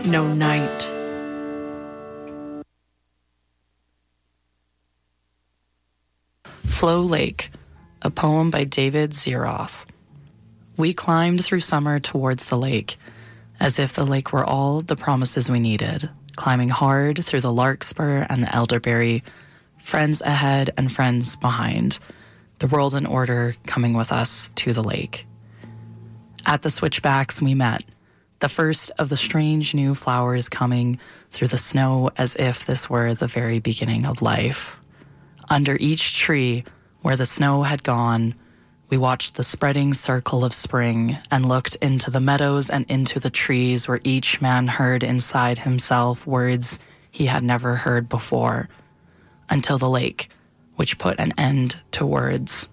no night. Flow Lake, a poem by David Zeroth. We climbed through summer towards the lake, as if the lake were all the promises we needed, climbing hard through the larkspur and the elderberry, friends ahead and friends behind, the world in order coming with us to the lake. At the switchbacks we met, the first of the strange new flowers coming through the snow as if this were the very beginning of life. Under each tree, where the snow had gone, we watched the spreading circle of spring and looked into the meadows and into the trees where each man heard inside himself words he had never heard before, until the lake, which put an end to words.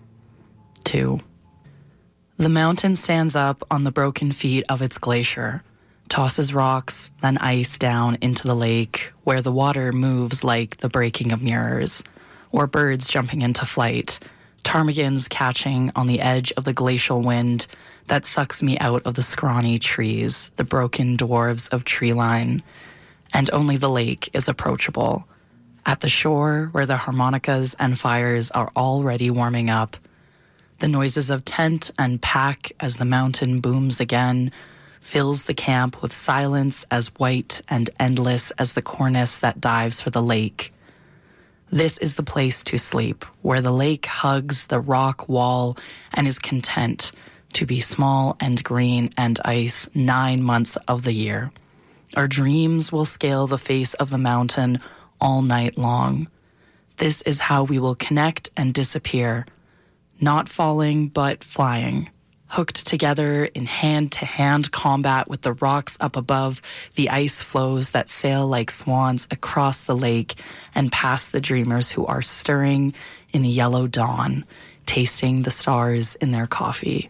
2. The mountain stands up on the broken feet of its glacier, tosses rocks, then ice down into the lake, where the water moves like the breaking of mirrors, or birds jumping into flight, ptarmigans catching on the edge of the glacial wind that sucks me out of the scrawny trees, the broken dwarves of tree line, and only the lake is approachable. At the shore, where the harmonicas and fires are already warming up, the noises of tent and pack as the mountain booms again fills the camp with silence as white and endless as the cornice that dives for the lake. This is the place to sleep, where the lake hugs the rock wall and is content to be small and green and ice 9 months of the year. Our dreams will scale the face of the mountain all night long. This is how we will connect and disappear, not falling but flying, hooked together in hand-to-hand combat with the rocks up above, the ice floes that sail like swans across the lake and past the dreamers who are stirring in the yellow dawn, tasting the stars in their coffee.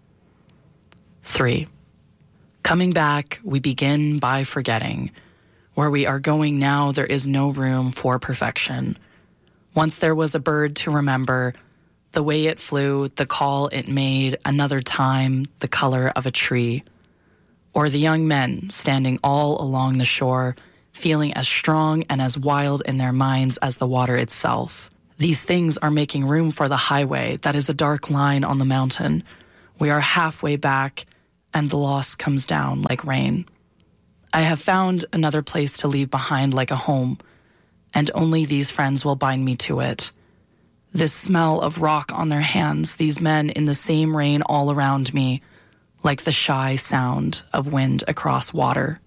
3. Coming back, we begin by forgetting. Where we are going now, there is no room for perfection. Once there was a bird to remember, the way it flew, the call it made, another time, the color of a tree. Or the young men standing all along the shore, feeling as strong and as wild in their minds as the water itself. These things are making room for the highway that is a dark line on the mountain. We are halfway back, and the loss comes down like rain. I have found another place to leave behind like a home, and only these friends will bind me to it. This smell of rock on their hands, these men in the same rain all around me, like the shy sound of wind across water.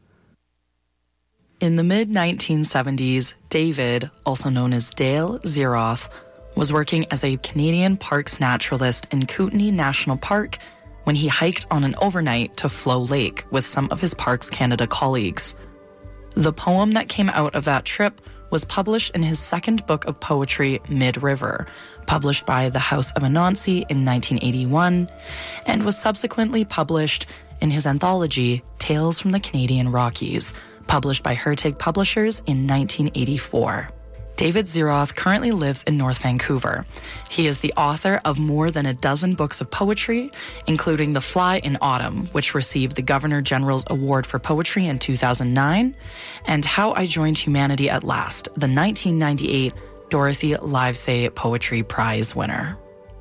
In the mid-1970s, David, also known as Dale Zeroth, was working as a Canadian parks naturalist in Kootenay National Park when he hiked on an overnight to Flow Lake with some of his Parks Canada colleagues. The poem that came out of that trip was published in his second book of poetry, Mid-River, published by the House of Anansi in 1981, and was subsequently published in his anthology, Tales from the Canadian Rockies, published by Hertig Publishers in 1984. David Zeroth currently lives in North Vancouver. He is the author of more than a dozen books of poetry, including The Fly in Autumn, which received the Governor General's Award for Poetry in 2009, and How I Joined Humanity at Last, the 1998 Dorothy Livesay Poetry Prize winner.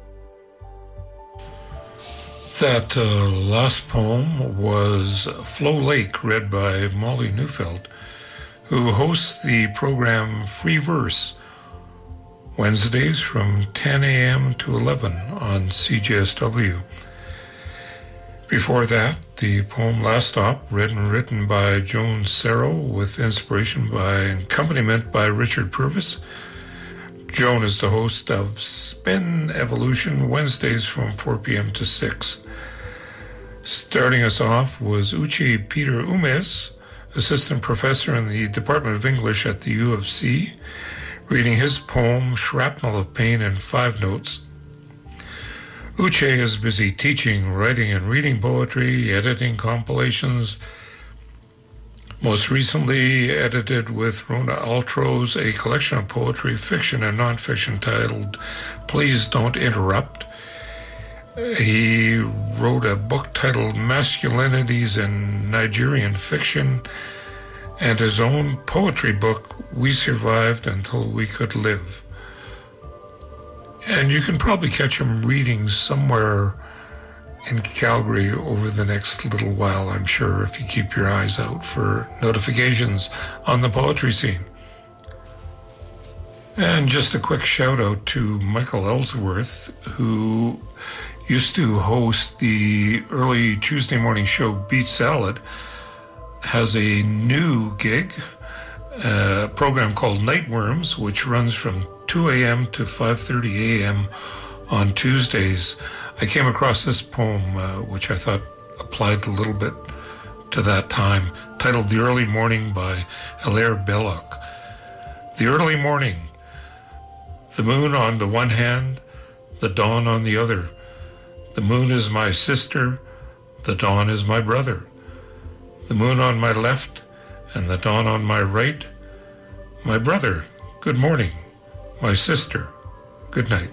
That last poem was Flow Lake, read by Molly Neufeld, who hosts the program Free Verse, Wednesdays from 10 a.m. to 11 on CJSW. Before that, the poem Last Stop, read and written by Joan Serro with inspiration by accompaniment by Richard Purvis. Joan is the host of Spin Evolution, Wednesdays from 4 p.m. to 6. Starting us off was Uche Peter Umes, assistant professor in the Department of English at the U of C, reading his poem Shrapnel of Pain in 5 notes. Uche is busy teaching, writing, and reading poetry, editing compilations. Most recently edited with Rona Altros a collection of poetry, fiction, and nonfiction titled Please Don't Interrupt. He wrote a book titled Masculinities in Nigerian Fiction and his own poetry book, We Survived Until We Could Live. And you can probably catch him reading somewhere in Calgary over the next little while, I'm sure, if you keep your eyes out for notifications on the poetry scene. And just a quick shout out to Michael Ellsworth, who used to host the early Tuesday morning show Beat Salad, has a new gig, a program called Nightworms, which runs from 2 a.m. to 5:30 a.m. on Tuesdays. I came across this poem, which I thought applied a little bit to that time, titled The Early Morning by Hilaire Belloc. The early morning, the moon on the one hand, the dawn on the other. The moon is my sister, the dawn is my brother. The moon on my left and the dawn on my right. My brother, good morning. My sister, good night.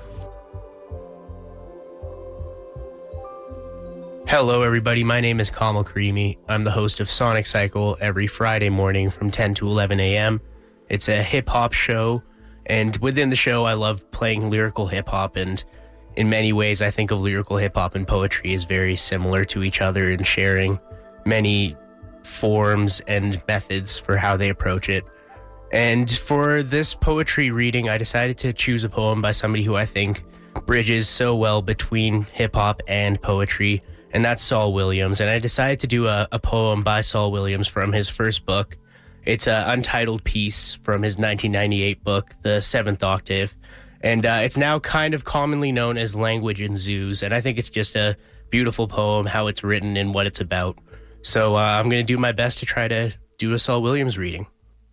Hello, everybody. My name is Kamal Karimi. I'm the host of Sonic Cycle every Friday morning from 10 to 11 a.m. It's a hip-hop show, and within the show, I love playing lyrical hip-hop, and in many ways, I think of lyrical hip-hop and poetry as very similar to each other in sharing many forms and methods for how they approach it. And for this poetry reading, I decided to choose a poem by somebody who I think bridges so well between hip-hop and poetry, and that's Saul Williams. And I decided to do a poem by Saul Williams from his first book. It's an untitled piece from his 1998 book, The Seventh Octave. And it's now kind of commonly known as Language in Zoos. And I think it's just a beautiful poem, how it's written and what it's about. So I'm going to do my best to try to do a Saul Williams reading.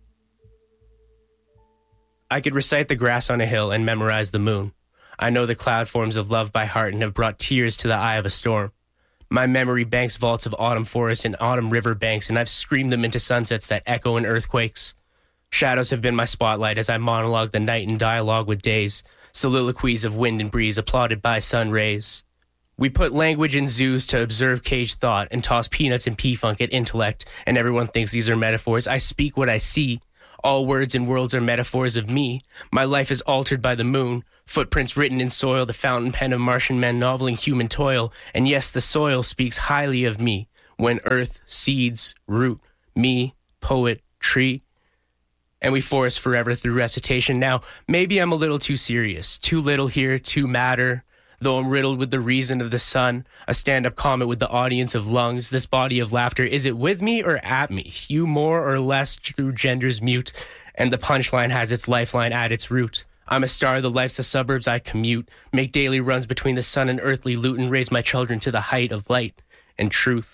I could recite the grass on a hill and memorize the moon. I know the cloud forms of love by heart and have brought tears to the eye of a storm. My memory banks vaults of autumn forests and autumn river banks, and I've screamed them into sunsets that echo in earthquakes. Shadows have been my spotlight as I monologue the night in dialogue with days, soliloquies of wind and breeze applauded by sun rays. We put language in zoos to observe caged thought and toss peanuts and P-Funk at intellect, and everyone thinks these are metaphors. I speak what I see. All words and worlds are metaphors of me. My life is altered by the moon. Footprints written in soil, the fountain pen of Martian men noveling human toil. And yes, the soil speaks highly of me. When earth, seeds, root, me, poet, tree. And we forest forever through recitation. Now, maybe I'm a little too serious. Too little here, too matter. Though I'm riddled with the reason of the sun, a stand-up comic with the audience of lungs, this body of laughter, is it with me or at me? You more or less through genders mute, and the punchline has its lifeline at its root. I'm a star, the life's the suburbs I commute, make daily runs between the sun and earthly loot, and raise my children to the height of light and truth.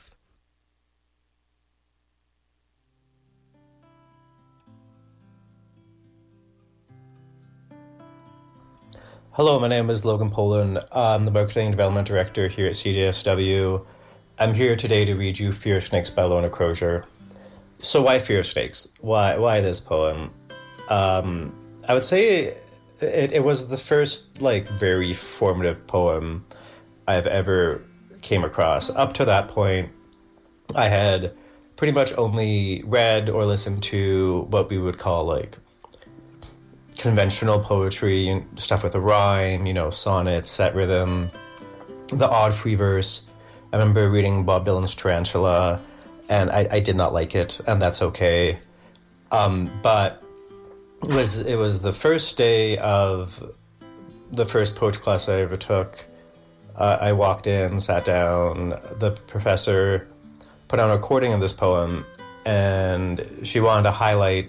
Hello, my name is Logan Poland. I'm the Marketing and Development Director here at CJSW. I'm here today to read you Fear Snakes by Lorna Crozier. So why Fear Snakes? Why this poem? I would say it was the first, very formative poem I've ever came across. Up to that point, I had pretty much only read or listened to what we would call, conventional poetry, stuff with a rhyme, sonnets, set rhythm, the odd free verse. I remember reading Bob Dylan's Tarantula, and I did not like it, and that's okay. But it was the first day of the first poetry class I ever took. I walked in, sat down, the professor put on a recording of this poem, and she wanted to highlight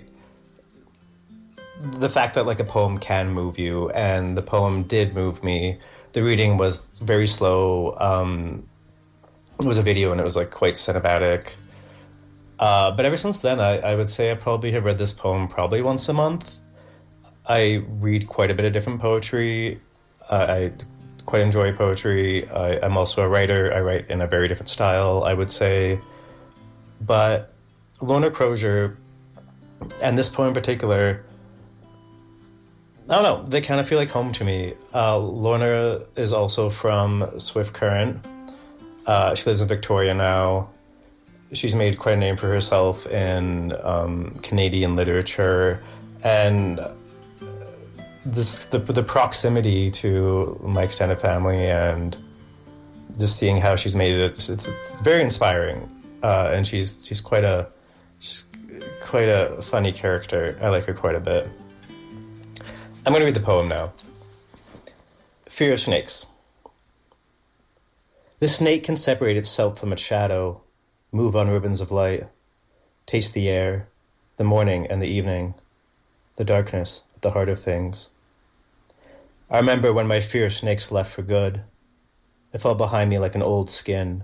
the fact that a poem can move you, and the poem did move me. The reading was very slow. It was a video, and it was quite cinematic. But ever since then, I would say I probably have read this poem probably once a month. I read quite a bit of different poetry. I quite enjoy poetry. I'm also a writer. I write in a very different style, I would say. But Lorna Crozier, and this poem in particular, I don't know. They kind of feel like home to me. Lorna is also from Swift Current. She lives in Victoria now. She's made quite a name for herself in Canadian literature, and the proximity to my extended family and just seeing how she's made it, it's very inspiring. And she's quite a funny character. I like her quite a bit. I'm going to read the poem now. Fear of Snakes. The snake can separate itself from its shadow, move on ribbons of light, taste the air, the morning and the evening, the darkness at the heart of things. I remember when my fear of snakes left for good. It fell behind me like an old skin.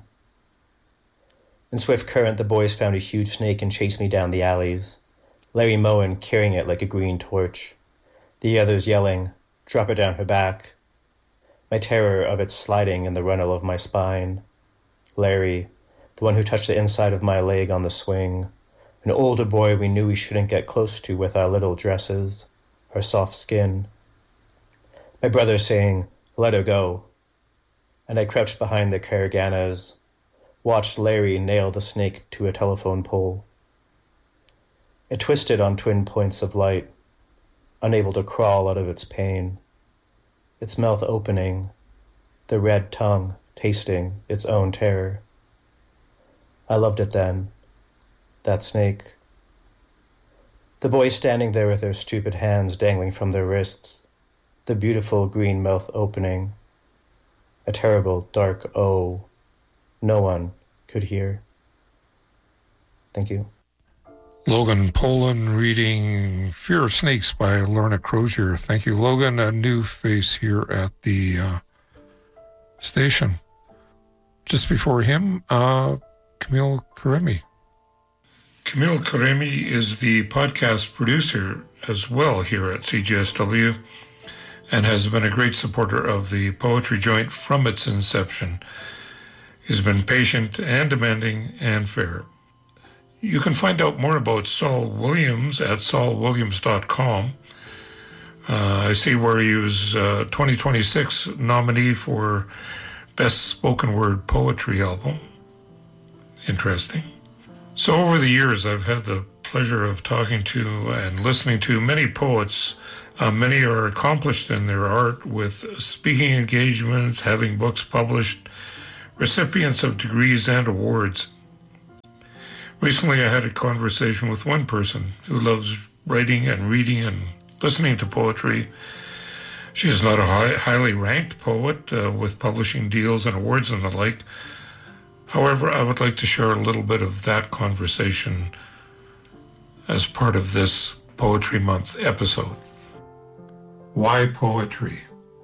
In Swift Current, the boys found a huge snake and chased me down the alleys, Larry Moen carrying it like a green torch, the others yelling, "Drop it down her back." My terror of it sliding in the runnel of my spine. Larry, the one who touched the inside of my leg on the swing, an older boy we knew we shouldn't get close to with our little dresses, her soft skin. My brother saying, "Let her go." And I crouched behind the Karaganas, watched Larry nail the snake to a telephone pole. It twisted on twin points of light, unable to crawl out of its pain, its mouth opening, the red tongue tasting its own terror. I loved it then, that snake. The boys standing there with their stupid hands dangling from their wrists, the beautiful green mouth opening, a terrible dark O no one could hear. Thank you. Logan Poland reading Fear of Snakes by Lorna Crozier. Thank you, Logan. A new face here at the station. Just before him, Camille Karemi. Camille Karemi is the podcast producer as well here at CJSW and has been a great supporter of the Poetry Joint from its inception. He's been patient and demanding and fair. You can find out more about Saul Williams at saulwilliams.com. I see where he was 2026 nominee for Best Spoken Word Poetry Album. Interesting. So over the years, I've had the pleasure of talking to and listening to many poets. Many are accomplished in their art with speaking engagements, having books published, recipients of degrees and awards. Recently, I had a conversation with one person who loves writing and reading and listening to poetry. She is not a highly ranked poet with publishing deals and awards and the like. However, I would like to share a little bit of that conversation as part of this Poetry Month episode. Why poetry?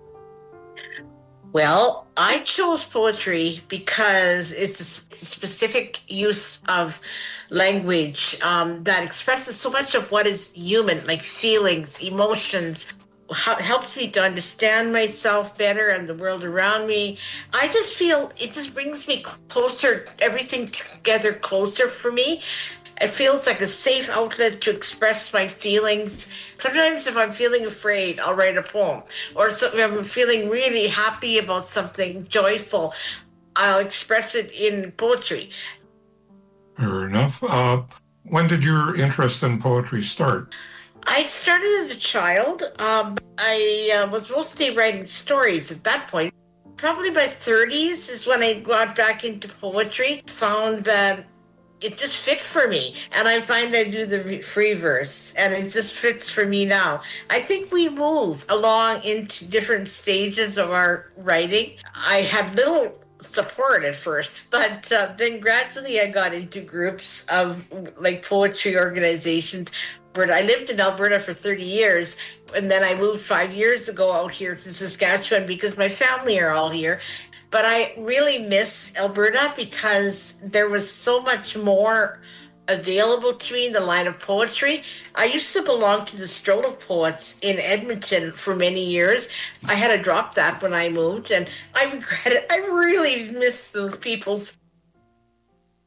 Well, I chose poetry because it's a specific use of language that expresses so much of what is human, like feelings, emotions, helps me to understand myself better and the world around me. I just feel it just brings me closer, everything together closer for me. It feels like a safe outlet to express my feelings. Sometimes if I'm feeling afraid, I'll write a poem. Or if I'm feeling really happy about something joyful, I'll express it in poetry. Fair enough. When did your interest in poetry start? I started as a child. I was mostly writing stories at that point. Probably by 30s is when I got back into poetry, found that it just fit for me. And I find I do the free verse, and it just fits for me now. I think we move along into different stages of our writing. I had little support at first, but then gradually I got into groups of like poetry organizations. I lived in Alberta for 30 years, and then I moved 5 years ago out here to Saskatchewan because my family are all here. But I really miss Alberta because there was so much more available to me in the line of poetry. I used to belong to the Stroll of Poets in Edmonton for many years. I had to drop that when I moved, and I regret it. I really miss those people.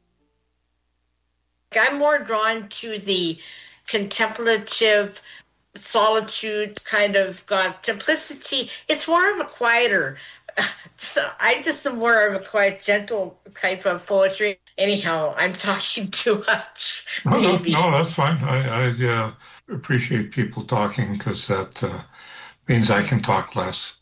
I'm more drawn to the contemplative, solitude, kind of got simplicity. It's more of a quieter. So I just am more of a quiet, gentle type of poetry. Anyhow, I'm talking too much. Maybe. No, that's fine. I appreciate people talking because that means I can talk less.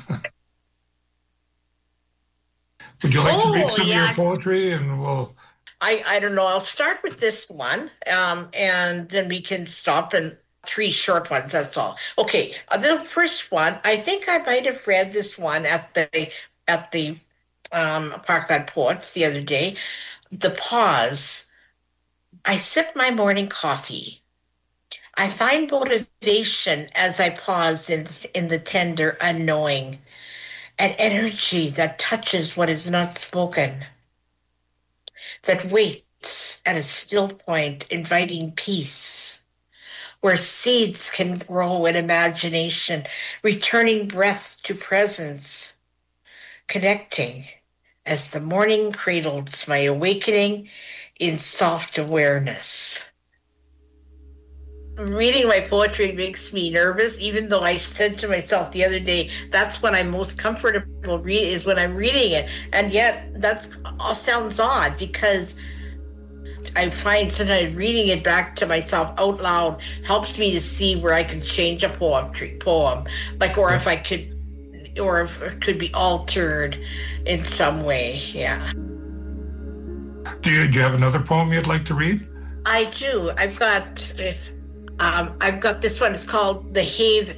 Would you like to read some of your poetry, and we'll... I don't know. I'll start with this one, and then we can stop and 3 short ones. That's all. Okay. The first one, I think I might have read this one at the Parkland Poets the other day. The Pause. I sip my morning coffee. I find motivation as I pause in the tender unknowing, an energy that touches what is not spoken, that waits at a still point, inviting peace, where seeds can grow in imagination, returning breath to presence, connecting as the morning cradles my awakening in soft awareness. Reading my poetry makes me nervous, even though I said to myself the other day, that's when I'm most comfortable is when I'm reading it. And yet that all sounds odd because I find sometimes reading it back to myself out loud helps me to see where I can change a poem, like, or if it could be altered in some way. Yeah. Do you have another poem you'd like to read? I do. I've got this one. It's called Haven.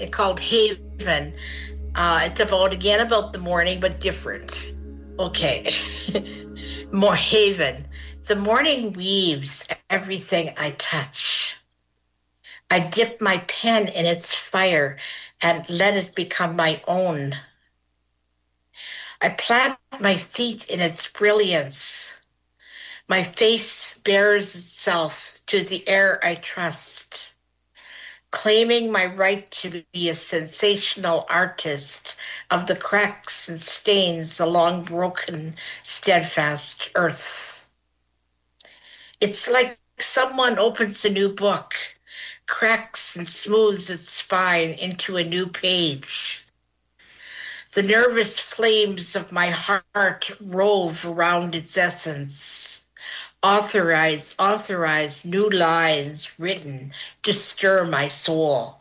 It's about the morning, but different. Okay. More Haven. The morning weaves everything I touch. I dip my pen in its fire and let it become my own. I plant my feet in its brilliance. My face bears itself to the air I trust, claiming my right to be a sensational artist of the cracks and stains along broken, steadfast earth. It's like someone opens a new book, cracks and smooths its spine into a new page. The nervous flames of my heart rove around its essence. Authorize new lines written to stir my soul.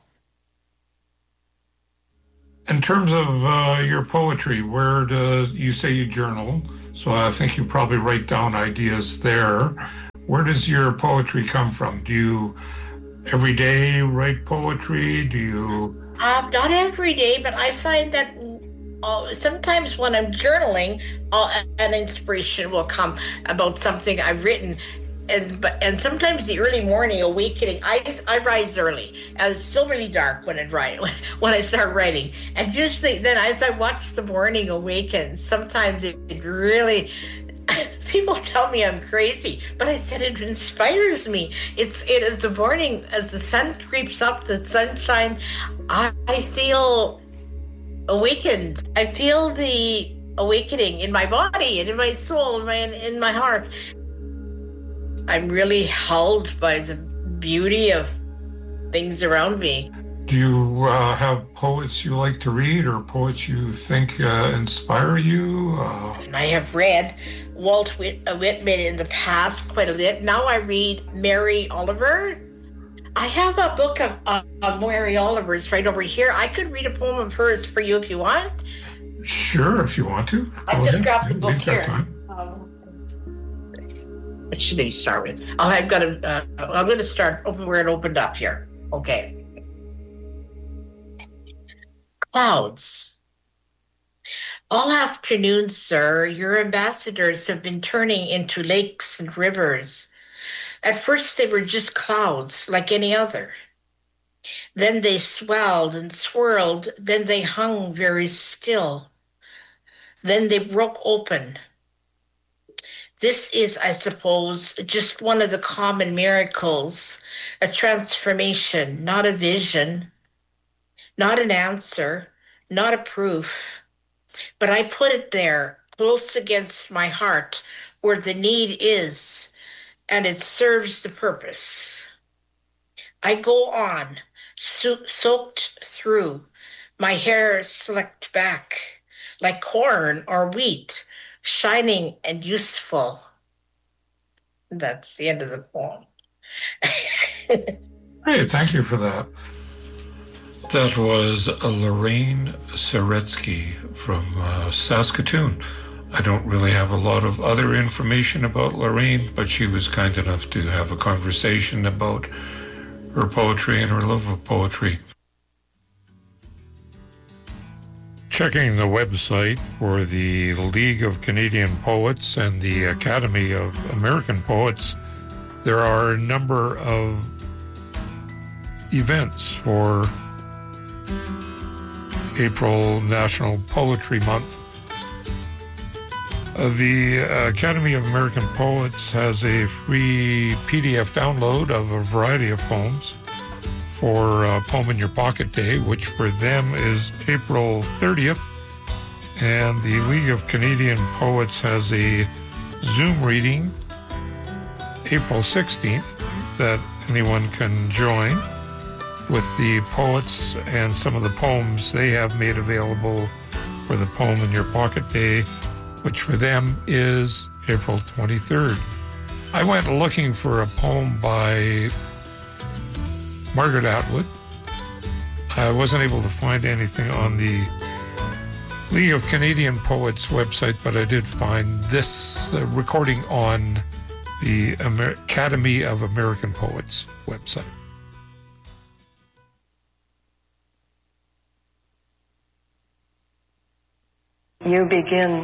In terms of your poetry, where do you say you journal? So I think you probably write down ideas there. Where does your poetry come from? Do you every day write poetry? Do you? Not every day, but I find that sometimes when I'm journaling, an inspiration will come about something I've written, and sometimes the early morning awakening. I rise early, and it's still really dark when I start writing, and usually then as I watch the morning awaken, sometimes it really. People tell me I'm crazy, but I said it inspires me. It is the morning as the sun creeps up, the sunshine. I feel awakened. I feel the awakening in my body and in my soul and in my heart. I'm really held by the beauty of things around me. Do you have poets you like to read or poets you think inspire you? I have read Walt Whitman in the past quite a bit. Now I read Mary Oliver. I have a book of Mary Oliver's right over here. I could read a poem of hers for you if you want. Sure, if you want to. I just grabbed the book here. What should I start with? I'm going to start where it opened up here. Okay. Clouds. All afternoon, sir, your ambassadors have been turning into lakes and rivers. At first they were just clouds like any other. Then they swelled and swirled, then they hung very still. Then they broke open. This is, I suppose, just one of the common miracles, a transformation, not a vision, not an answer, not a proof. But I put it there, close against my heart, where the need is, and it serves the purpose. I go on, soaked through, my hair slicked back like corn or wheat, shining and useful. That's the end of the poem. Hey, thank you for that. That was Lorraine Saretsky from Saskatoon. I don't really have a lot of other information about Lorraine, but she was kind enough to have a conversation about her poetry and her love of poetry. Checking the website for the League of Canadian Poets and the Academy of American Poets, there are a number of events for April National Poetry Month. The Academy of American Poets has a free PDF download of a variety of poems for Poem in Your Pocket Day, which for them is April 30th. And the League of Canadian Poets has a Zoom reading April 16th that anyone can join with the poets and some of the poems they have made available for the Poem in Your Pocket Day, which for them is April 23rd. I went looking for a poem by Margaret Atwood. I wasn't able to find anything on the League of Canadian Poets website, but I did find this recording on the Academy of American Poets website. You begin.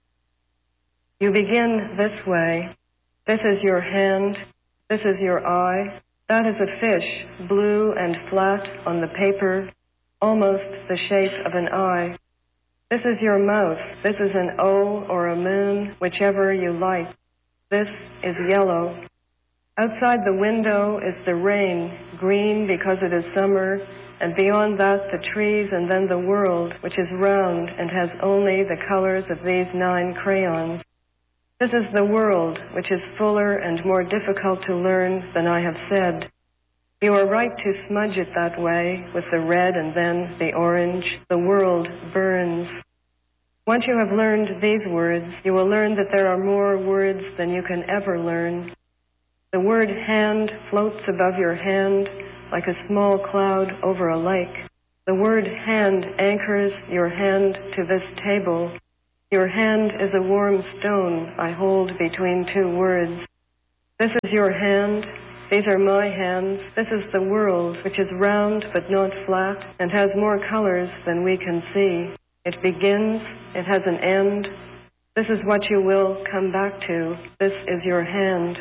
You begin this way. This is your hand. This is your eye. That is a fish, blue and flat on the paper, almost the shape of an eye. This is your mouth. This is an O or a moon, whichever you like. This is yellow. Outside the window is the rain, green because it is summer, and beyond that the trees and then the world, which is round and has only the colors of these 9 crayons. This is the world, which is fuller and more difficult to learn than I have said. You are right to smudge it that way, with the red and then the orange. The world burns. Once you have learned these words, you will learn that there are more words than you can ever learn. The word hand floats above your hand like a small cloud over a lake. The word hand anchors your hand to this table. Your hand is a warm stone I hold between 2 words. This is your hand. These are my hands. This is the world, which is round but not flat, and has more colors than we can see. It begins, it has an end. This is what you will come back to. This is your hand.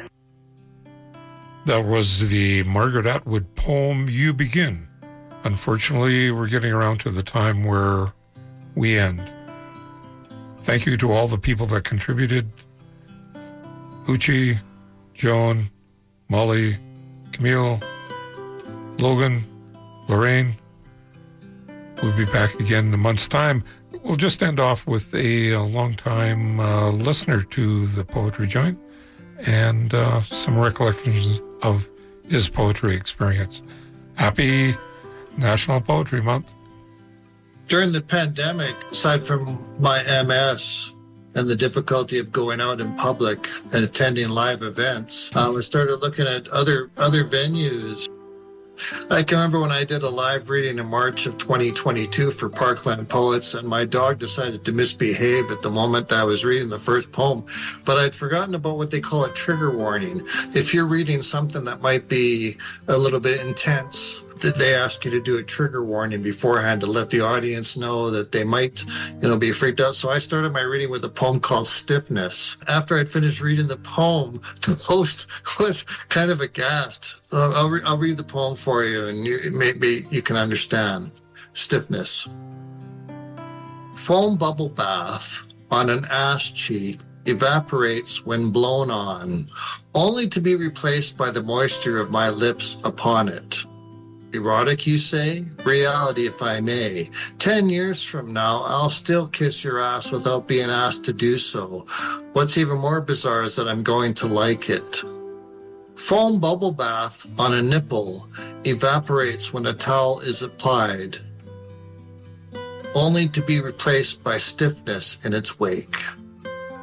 That was the Margaret Atwood poem, You Begin. Unfortunately, we're getting around to the time where we end. Thank you to all the people that contributed. Uchi, Joan, Molly, Camille, Logan, Lorraine. We'll be back again in a month's time. We'll just end off with a longtime listener to the Poetry Joint and some recollections of his poetry experience. Happy National Poetry Month. During the pandemic, aside from my MS and the difficulty of going out in public and attending live events, I started looking at other venues. I can remember when I did a live reading in March of 2022 for Parkland Poets, and my dog decided to misbehave at the moment that I was reading the first poem, but I'd forgotten about what they call a trigger warning. If you're reading something that might be a little bit intense, they ask you to do a trigger warning beforehand to let the audience know that they might, be freaked out. So I started my reading with a poem called Stiffness. After I'd finished reading the poem, the host was kind of aghast. I'll read the poem for you, and maybe you can understand. Stiffness. Foam bubble bath on an ass cheek evaporates when blown on, only to be replaced by the moisture of my lips upon it. Erotic, you say? Reality, if I may. 10 years from now, I'll still kiss your ass without being asked to do so. What's even more bizarre is that I'm going to like it. Foam bubble bath on a nipple evaporates when a towel is applied, only to be replaced by stiffness in its wake.